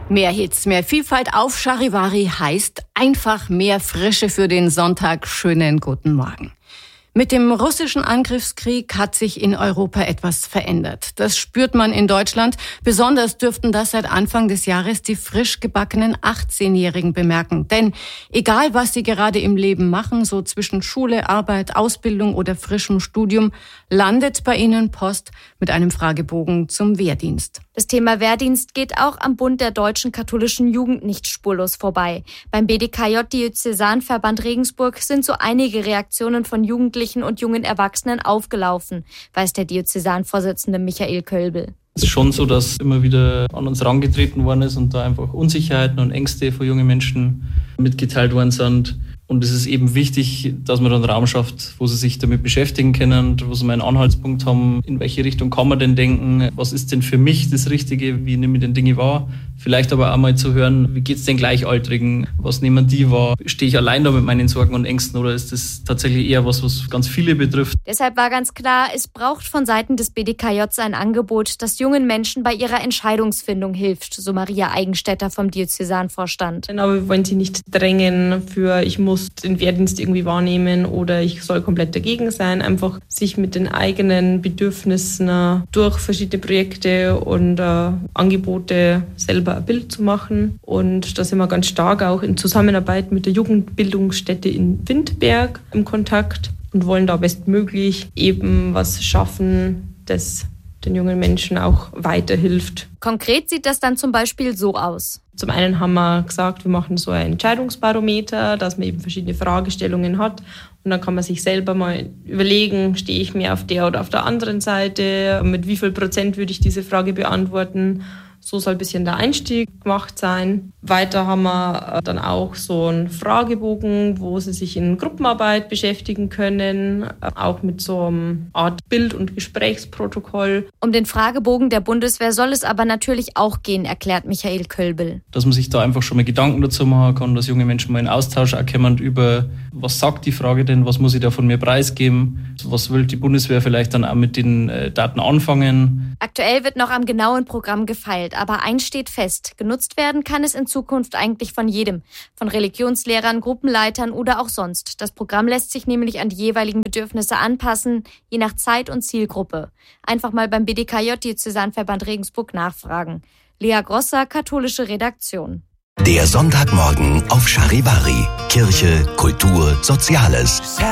Mehr Hits, mehr Vielfalt auf Charivari heißt einfach mehr Frische für den Sonntag. Schönen guten Morgen. Mit dem russischen Angriffskrieg hat sich in Europa etwas verändert. Das spürt man in Deutschland. Besonders dürften das seit Anfang des Jahres die frisch gebackenen 18-Jährigen bemerken. Denn egal, was sie gerade im Leben machen, so zwischen Schule, Arbeit, Ausbildung oder frischem Studium, landet bei ihnen Post mit einem Fragebogen zum Wehrdienst. Das Thema Wehrdienst geht auch am Bund der deutschen katholischen Jugend nicht spurlos vorbei. Beim BDKJ Diözesanverband Regensburg sind so einige Reaktionen von Jugendlichen und jungen Erwachsenen aufgelaufen, weiß der Diözesanvorsitzende Michael Kölbel. Es ist schon so, dass immer wieder an uns herangetreten worden ist und da einfach Unsicherheiten und Ängste von jungen Menschen mitgeteilt worden sind. Und es ist eben wichtig, dass man dann einen Raum schafft, wo sie sich damit beschäftigen können, wo sie mal einen Anhaltspunkt haben, in welche Richtung kann man denn denken, was ist denn für mich das Richtige, wie nehme ich denn Dinge wahr. Vielleicht aber auch mal zu hören, wie geht's den Gleichaltrigen, was nehmen die wahr? Stehe ich allein da mit meinen Sorgen und Ängsten oder ist das tatsächlich eher was ganz viele betrifft? Deshalb war ganz klar, es braucht von Seiten des BDKJ ein Angebot, das jungen Menschen bei ihrer Entscheidungsfindung hilft, so Maria Eigenstädter vom Diözesanvorstand. Aber wir wollen sie nicht drängen für, ich muss den Wehrdienst irgendwie wahrnehmen oder ich soll komplett dagegen sein. Einfach sich mit den eigenen Bedürfnissen durch verschiedene Projekte und Angebote selber ein Bild zu machen. Und da sind wir ganz stark auch in Zusammenarbeit mit der Jugendbildungsstätte in Windberg im Kontakt und wollen da bestmöglich eben was schaffen, das den jungen Menschen auch weiterhilft. Konkret sieht das dann zum Beispiel so aus. Zum einen haben wir gesagt, wir machen so ein Entscheidungsbarometer, dass man eben verschiedene Fragestellungen hat. Und dann kann man sich selber mal überlegen, stehe ich mehr auf der oder auf der anderen Seite? Mit wie viel Prozent würde ich diese Frage beantworten? So soll ein bisschen der Einstieg gemacht sein. Weiter haben wir dann auch so einen Fragebogen, wo sie sich in Gruppenarbeit beschäftigen können, auch mit so einer Art Bild- und Gesprächsprotokoll. Um den Fragebogen der Bundeswehr soll es aber natürlich auch gehen, erklärt Michael Kölbel. Dass man sich da einfach schon mal Gedanken dazu machen kann, dass junge Menschen mal in Austausch auch kommen über, was sagt die Frage denn, was muss ich da von mir preisgeben, was will die Bundeswehr vielleicht dann auch mit den Daten anfangen. Aktuell wird noch am genauen Programm gefeilt, aber eins steht fest, genutzt werden kann es in Zukunft eigentlich von jedem, von Religionslehrern, Gruppenleitern oder auch sonst. Das Programm lässt sich nämlich an die jeweiligen Bedürfnisse anpassen, je nach Zeit und Zielgruppe. Einfach mal beim BDKJ Diözesanverband Regensburg nachfragen. Lea Grosser, katholische Redaktion. Der Sonntagmorgen auf Charivari. Kirche, Kultur, Soziales.